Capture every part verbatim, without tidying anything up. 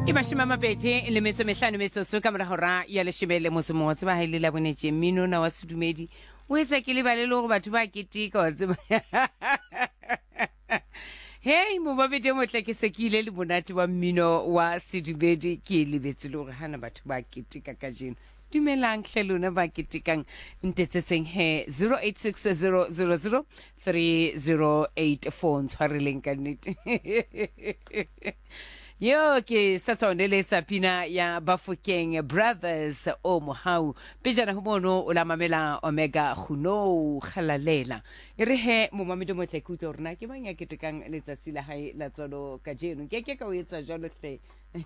Imashima mapete le metso mehlano metso so ka mora hora ya leshebele motsemotse ba haile la bonetse mmino na wa sedumedi o etsa ke le balelo go batho ba ketika wa tseba hey mo ba bete mo tla ke sekile le bonati wa mmino wa sedumedi ke le betse le gore hana batho ba ketika ka jeno dumelang hlelona ba ketikang ntetsetseng he zero eight six zero zero zero three zero eight four ntshwareleng ka nnete Yo ke satsondeletsa pina ya Bafokeng Brothers o mohau pejana humono o la mamela Omega Khuno khalalela ire he mo mamedo motle kuto rena ke banya ke tekang letsatsi la hae la tsolo ka jeno ke ke ka o etsa jalo hle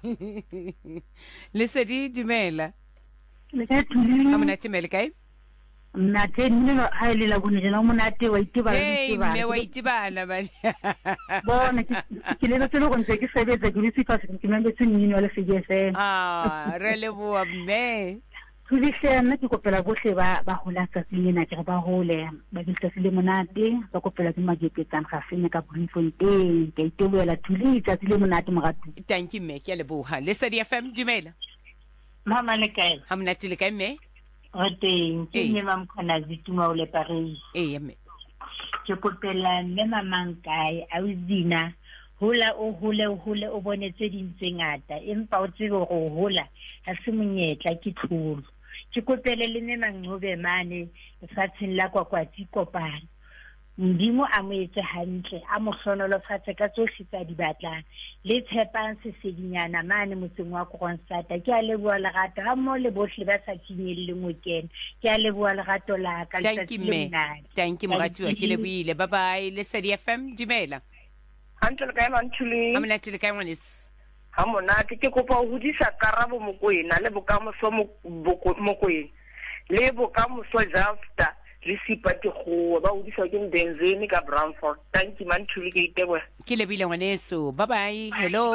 le sedi dumela le ka tuli amana timele kai mna tenne ha ile la bone jena monate wa itibala itibala hey me wa itibala ba bona ke le tselo go ntse ke sebetsa ke ditsi fa ke mmele tsini no le fegese ah re le bo mme tuli sena ke kopela bohle ba ba hola tsa tsena ke ba hole ba ditsa le monate ba kopela ke majepetsang ga fenya ka Bloemfontein ke itebela tuli tsa le monate mogatu thank you me ke le bo ha le sa di F M dumela mama le kae hamna tile kae me Oteng ke ne mam khona zituma o le Paris eh me ke kopela ne mamang kae a uzina hola o hole o hole o bonetse dintse ngata empa o tsebe go hola ha se monyetla ke tlholo ke kopela le ne mangcobe mane lefatsheng la kwakwati kopana ndimo a mo etse hantle a mo hlonolo fatse ka tsohle tsa di batlang le tshepang se sedinyana mane motseng wa Kronstad ke a leboa lerato ha mo le bohle ba sa tinyelle ngokene ke a leboa lerato la ka le tsatsile thank you mogati wa ke leboile bye bye le sedi F M dumela hantle ka ema ntshuli amana tile ka ngwanis ha monate ke kopa ho hodisa karabo mokoena le bokamoso mokoena le bokamoso jafta le sipati go ba udisa ke Ndenzeni ka Bramford thank you man thuli ke itebwe ke lebile ngwaneso bye bye hello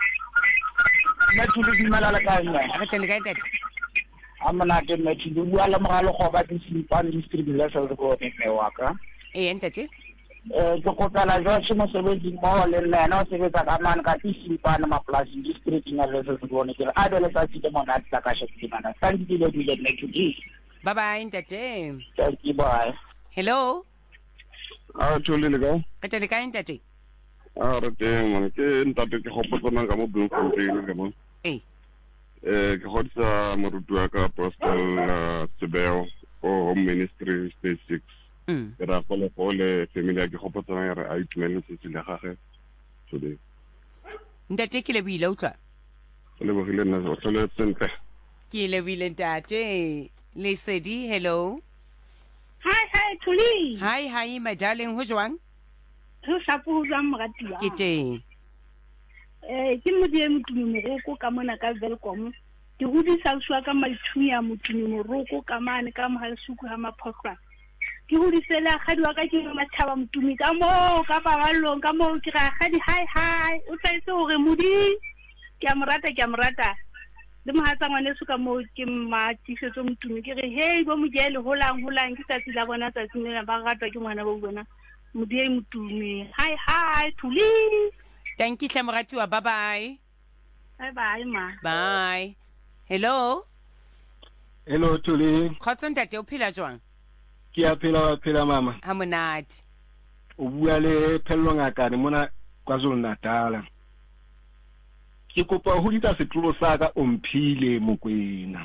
ma thuli di malala ka nna a tele ka tete amana ke me thuli bua la mogalo go ba di sipani district la sa go ne wa ka eh entate eh go kopela jo se mo sebetsi mo le nna o sebetsa ka man ka di sipani ma plus district na le sa go ne ke a dele sa tsite mo na tla ka shekina na thank you le dile ne thuli bye bye ntate thank you bye hello ah thuli le ka ka tele ka ntate ah re teng man ke ntate ke gopotsana ka mo Bloemfontein le mo eh eh ke hotsa morutu wa ka Apostle Sebeo o home ministry stage six mm era go le go le family ke gopotsana re a itumela se se le gage today ntate ke le bile utlwa le bogile nna o tlole sentle ke le bile ntate le sedi hello hi hi tuli hi hi my darling ho jwang ho sapo ho jwang mogati wa ke teng eh ke modie motumi moroko ka mona ka Welcome ke hodisa shwa ka maithunya motumi moroko ka mane ka mohalsuku ha maphokwa ke hodisela khadi wa ka ke matshaba motumi ka mo ka pabalong ka mo ke ga khadi hi hi o tsaitse hore modi ke amrata ke amrata le mohatsa ngwane suka mo ke ma tisetso motumi ke re hey bo mojele holang holang ke tsatsi la bona tsatsi le ba ratwa ke ngwana ba bona modie motumi hi hi tuli thank you tlamorati wa bye bye bye bye ma bye hello hello tuli khotso ntate o phela jwang ke a phela phela mama ha monate o bua le phello ngaka ne mona KwaZulu Natal ke kopa ho ditsa setlo sa ka omphile mokwena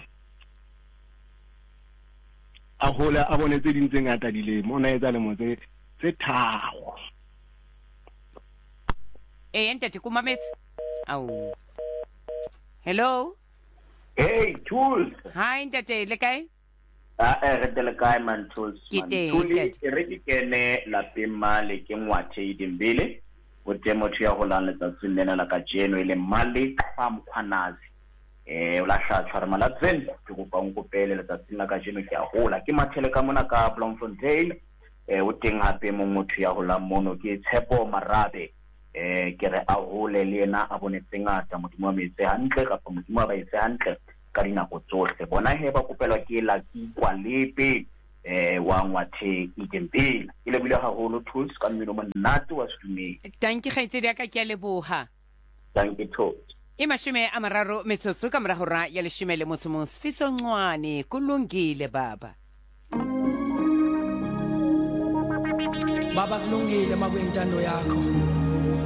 a hola a bone tse dintse ngata dile mona etsa le motse tse tharo eh entate ku mametse au hello hey tools hi entate le kae ah eh re tele kae man tools man tools e re dikene la pemale ke ngwathe idimbele o temotho ya go lana tsa tsinena la ka jeno ile mali fa mkhwanazi eh o la hlatshwa re malatseng ke go pa nkopele le tsa tsina ka jeno ke a gola ke mathele ka mona ka Bloemfontein eh o teng hape mo motho ya go la mono ke Tshepo Marabe eh ke re a hole le ena a bone tsengata modimo wa metse hantle ka modimo wa ba etse hantle ka dinako tsohle bona he ba kopelwa ke la ki kwa lepe eh wa ngwathe idempela ile bile ha holo tools ka mmino monate wa sedumedi thank you khaitsedi ka ke a leboha thank you tools imashumi amararo metsotso ka morago ra ya leshome le motso mong Sifiso Ncwane kulungile baba baba kulungile makwintando yakho